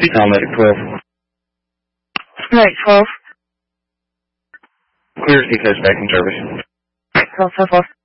Call medic 12. Medic 12. Clear C coast back in service. 12 so far.